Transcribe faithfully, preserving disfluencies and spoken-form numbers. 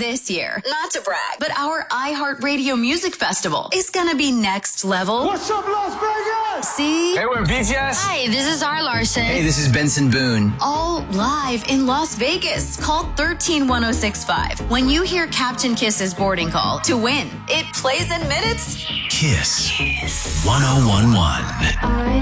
This year, not to brag, but our iHeartRadio Music Festival is gonna be next level. What's up, Las Vegas? See? Hey, we're B T S. Hi, this is R. Larson. Hey, this is Benson Boone. All live in Las Vegas. Call one three one oh six five when you hear Captain Kiss's boarding call to win. It plays in minutes. Kiss. Kiss. one oh one one.